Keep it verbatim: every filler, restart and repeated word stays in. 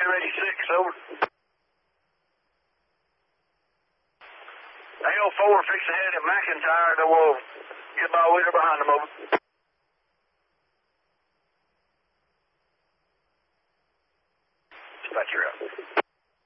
two eighty-six, over. L four, fix ahead at McIntyre, then we'll get by Wheeler behind them, over. Dispatcher out.